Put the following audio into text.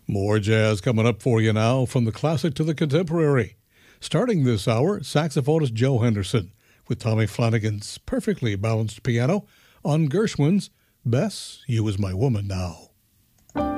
More jazz coming up for you now, from the classic to the contemporary. Starting this hour, saxophonist Joe Henderson with Tommy Flanagan's perfectly balanced piano on Gershwin's Bess, You Is My Woman Now.